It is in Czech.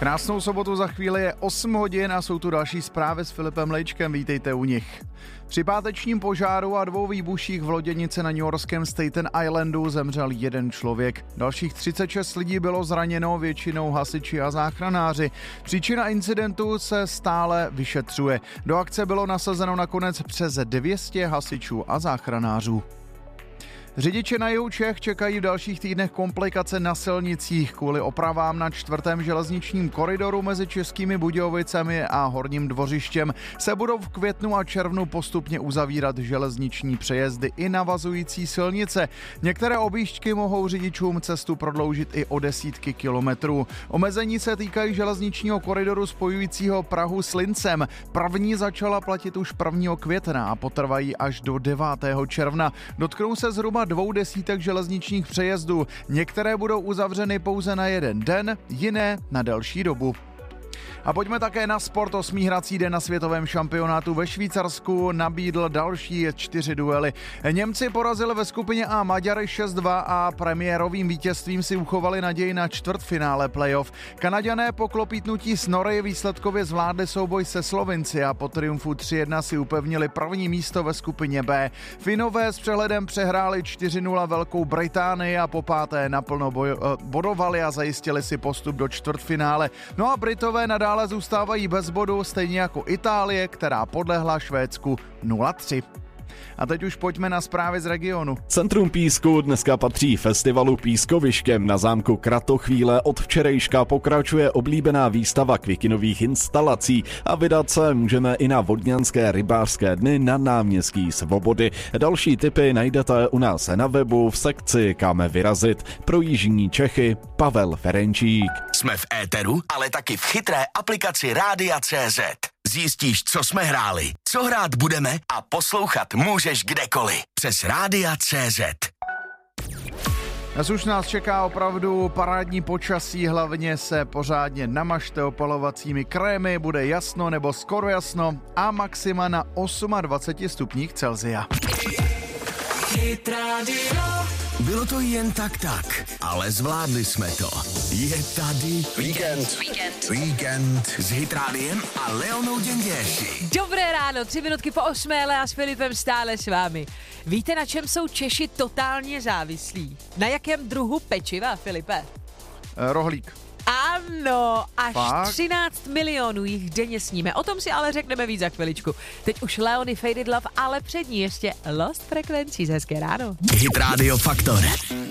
Krásnou sobotu, za chvíli je 8 hodin a jsou tu další zprávy s Filipem Lejčkem, vítejte u nich. Při pátečním požáru a 2 výbuších v loděnici na newyorském Staten Islandu zemřel 1 člověk. Dalších 36 lidí bylo zraněno, většinou hasiči a záchranáři. Příčina incidentu se stále vyšetřuje. Do akce bylo nasazeno nakonec přes 200 hasičů a záchranářů. Řidiči na jihu Čech čekají v dalších týdnech komplikace na silnicích. Kvůli opravám na 4. železničním koridoru mezi Českými Budějovicemi a Horním Dvořištěm se budou v květnu a červnu postupně uzavírat železniční přejezdy i navazující silnice. Některé objížďky mohou řidičům cestu prodloužit i o desítky kilometrů. Omezení se týkají železničního koridoru spojujícího Prahu s Lincem. První začala platit už 1. května a potrvají až do 9. června. Dotknou se zhruba 200 železničních přejezdů. Některé budou uzavřeny pouze na 1 den, jiné na delší dobu. A pojďme také na sport. 8. hrací den na světovém šampionátu ve Švýcarsku nabídl další 4 duely. Němci porazili ve skupině A Maďary 6-2 a premiérovým vítězstvím si uchovali naději na čtvrtfinále playoff. Kanaďané po klopítnutí s Nory výsledkově zvládli souboj se Slovinci a po triumfu 3-1 si upevnili první místo ve skupině B. Finové s přehledem přehráli 4-0 Velkou Británii a po páté naplno bodovali a zajistili si postup do čtvrtfinále. No a Britové nadále zůstávají bez bodu, stejně jako Itálie, která podlehla Švédsku 0-3. A teď už pojďme na zprávy z regionu. Centrum Písku dneska patří festivalu Pískovištěm. Na zámku Kratochvíle od včerejška pokračuje oblíbená výstava květinových instalací a vydat se můžeme i na vodňanské rybářské dny na náměstí Svobody. Další tipy najdete u nás na webu v sekci Kam vyrazit. Pro jižní Čechy Pavel Ferenčík. Jsme v éteru, ale taky v chytré aplikaci Rádia.cz. Zjistíš, co jsme hráli, co hrát budeme a poslouchat můžeš kdekoliv přes Rádia.cz. Dnes už nás čeká opravdu parádní počasí, hlavně se pořádně namažte opalovacími krémy, bude jasno nebo skoro jasno a maxima na 28 stupních Celsia. Bylo to jen tak, ale zvládli jsme to. Je tady víkend s Hit Rádiem a Leonou Děnděši. Dobré ráno, 3 minutky po 8, a s Filipem stále s vámi. Víte, na čem jsou Češi totálně závislí? Na jakém druhu pečiva, Filipe? Rohlík. Ano, až Fakt? 13 milionů jich denně sníme. O tom si ale řekneme víc za chviličku. Teď už Leony Faded Love, ale před ní ještě Lost Frequencies. Hezké ráno. Hit Radio Faktor